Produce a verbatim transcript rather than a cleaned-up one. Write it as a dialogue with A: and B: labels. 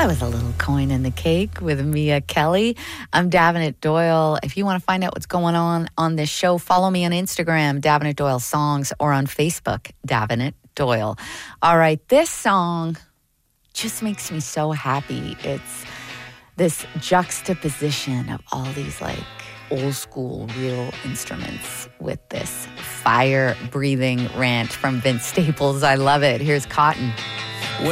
A: that was a little coin in the cake with Mia Kelly. I'm Davenant Doyle. If you want to find out what's going on on this show, follow me on Instagram, Davenant Doyle Songs, or on Facebook, Davenant Doyle. All right, this song just makes me so happy. It's this juxtaposition of all these like old school real instruments with this fire breathing rant from Vince Staples. I love it. Here's Cotton.